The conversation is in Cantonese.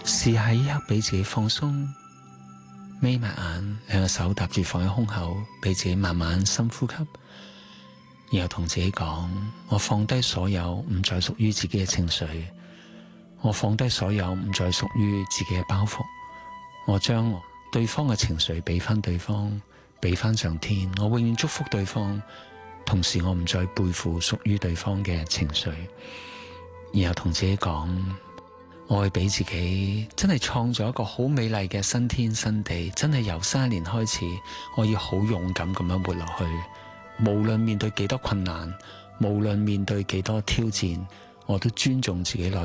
試下一刻俾自己放鬆，眯埋眼，兩個手搭住放喺胸口，俾自己慢慢深呼吸，然後同自己講：我放低所有唔再屬於自己嘅情緒，我放低所有唔再屬於自己嘅包袱，我將對方嘅情緒俾翻對方，俾翻上天，我永遠祝福對方，同時我唔再背負屬於對方嘅情緒，然後同自己講：我會俾自己真係創造一個好美麗嘅新天新地，真係由新一年開始，我要好勇敢咁樣活落去，無論面對幾多困難，無論面對幾多挑戰，我都尊重自己內